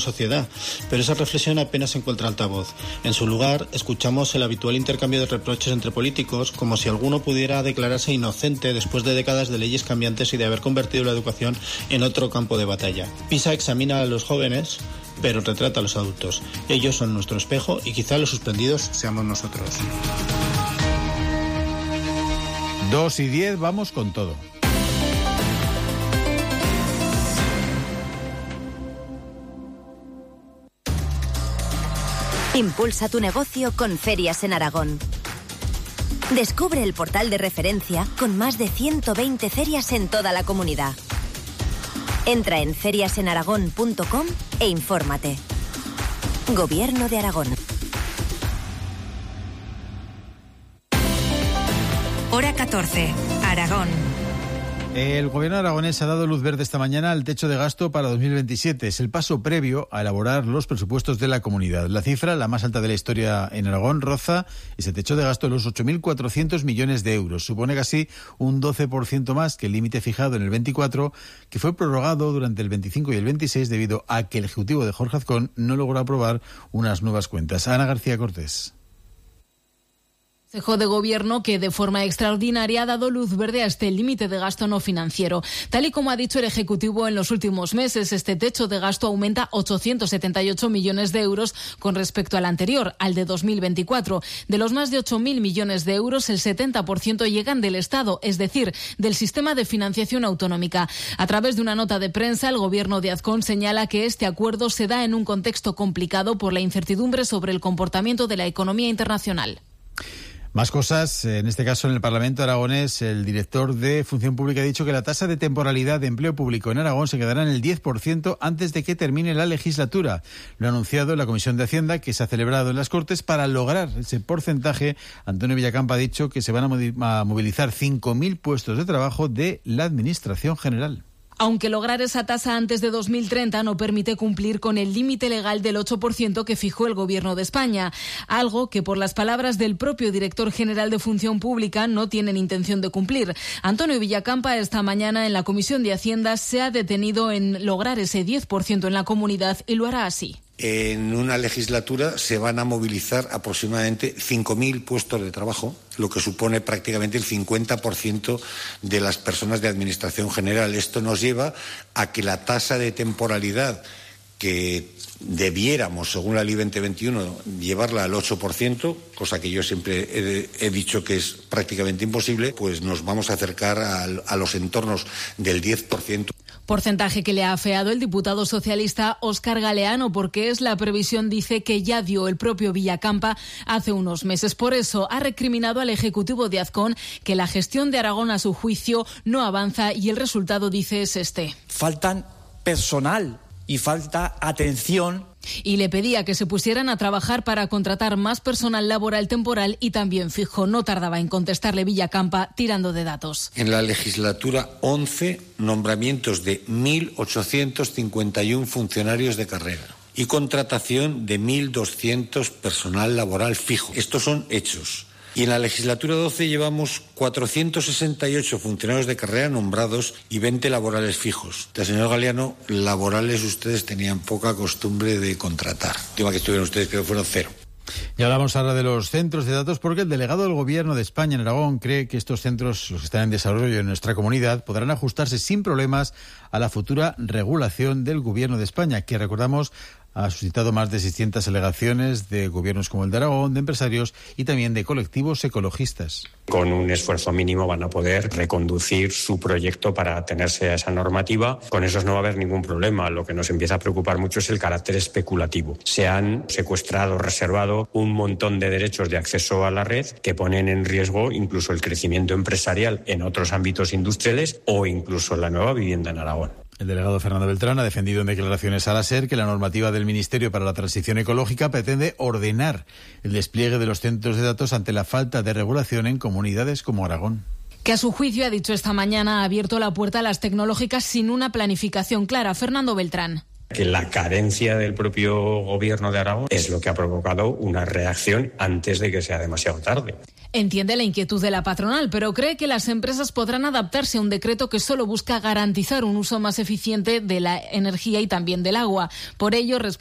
sociedad, pero esa reflexión apenas encuentra altavoz. En su lugar, escuchamos el habitual intercambio de reproches entre políticos, como si alguno pudiera declararse inocente después de décadas de leyes cambiantes y de haber convertido la educación en otro campo de batalla. PISA examina a los jóvenes, pero retrata a los adultos. Ellos son nuestro espejo y quizá los suspendidos seamos nosotros. 2:10, vamos con todo. Impulsa tu negocio con Ferias en Aragón. Descubre el portal de referencia con más de 120 ferias en toda la comunidad. Entra en feriasenaragón.com e infórmate. Gobierno de Aragón. Hora 14, Aragón. El gobierno aragonés ha dado luz verde esta mañana al techo de gasto para 2027. Es el paso previo a elaborar los presupuestos de la comunidad. La cifra, la más alta de la historia en Aragón, roza ese techo de gasto de los 8.400 millones de euros. Supone casi un 12% más que el límite fijado en el 24, que fue prorrogado durante el 25 y el 26 debido a que el Ejecutivo de Jorge Azcón no logró aprobar unas nuevas cuentas. Ana García Cortés. Consejo de Gobierno que de forma extraordinaria ha dado luz verde a este límite de gasto no financiero. Tal y como ha dicho el Ejecutivo en los últimos meses, este techo de gasto aumenta 878 millones de euros con respecto al anterior, al de 2024. De los más de 8.000 millones de euros, el 70% llegan del Estado, es decir, del sistema de financiación autonómica. A través de una nota de prensa, el Gobierno de Azcón señala que este acuerdo se da en un contexto complicado por la incertidumbre sobre el comportamiento de la economía internacional. Más cosas, en este caso en el Parlamento aragonés, el director de Función Pública ha dicho que la tasa de temporalidad de empleo público en Aragón se quedará en el 10% antes de que termine la legislatura. Lo ha anunciado en la Comisión de Hacienda, que se ha celebrado en las Cortes. Para lograr ese porcentaje, Antonio Villacampa ha dicho que se van a movilizar 5.000 puestos de trabajo de la Administración General. Aunque lograr esa tasa antes de 2030 no permite cumplir con el límite legal del 8% que fijó el Gobierno de España, algo que, por las palabras del propio director general de Función Pública, no tienen intención de cumplir. Antonio Villacampa esta mañana en la Comisión de Hacienda se ha detenido en lograr ese 10% en la comunidad y lo hará así. En una legislatura se van a movilizar aproximadamente 5.000 puestos de trabajo, lo que supone prácticamente el 50% de las personas de Administración General. Esto nos lleva a que la tasa de temporalidad que debiéramos, según la Ley 2021, llevarla al 8%, cosa que yo siempre he dicho que es prácticamente imposible, pues nos vamos a acercar a los entornos del 10%. Porcentaje que le ha afeado el diputado socialista Óscar Galeano, porque es la previsión, dice, que ya dio el propio Villacampa hace unos meses. Por eso ha recriminado al Ejecutivo de Azcón que la gestión de Aragón, a su juicio, no avanza y el resultado, dice, es este. Faltan personal y falta atención. Y le pedía que se pusieran a trabajar para contratar más personal laboral temporal y también fijo. No tardaba en contestarle Villacampa tirando de datos. En la legislatura 11, nombramientos de 1.851 funcionarios de carrera y contratación de 1.200 personal laboral fijo. Estos son hechos. Y en la legislatura 12 llevamos 468 funcionarios de carrera nombrados y 20 laborales fijos. Señor Galeano, laborales ustedes tenían poca costumbre de contratar. El última que estuvieron ustedes creo que fueron 0. Y hablamos ahora de los centros de datos, porque el delegado del Gobierno de España en Aragón cree que estos centros, los que están en desarrollo en nuestra comunidad, podrán ajustarse sin problemas a la futura regulación del Gobierno de España, que, recordamos, ha suscitado más de 600 alegaciones de gobiernos como el de Aragón, de empresarios y también de colectivos ecologistas. Con un esfuerzo mínimo van a poder reconducir su proyecto para atenerse a esa normativa. Con esos no va a haber ningún problema. Lo que nos empieza a preocupar mucho es el carácter especulativo. Se han secuestrado, reservado un montón de derechos de acceso a la red que ponen en riesgo incluso el crecimiento empresarial en otros ámbitos industriales o incluso la nueva vivienda en Aragón. El delegado Fernando Beltrán ha defendido en declaraciones a la SER que la normativa del Ministerio para la Transición Ecológica pretende ordenar el despliegue de los centros de datos ante la falta de regulación en comunidades como Aragón. Que a su juicio, ha dicho esta mañana, ha abierto la puerta a las tecnológicas sin una planificación clara. Fernando Beltrán. Que la carencia del propio gobierno de Aragón es lo que ha provocado una reacción antes de que sea demasiado tarde. Entiende la inquietud de la patronal, pero cree que las empresas podrán adaptarse a un decreto que solo busca garantizar un uso más eficiente de la energía y también del agua. Por ello,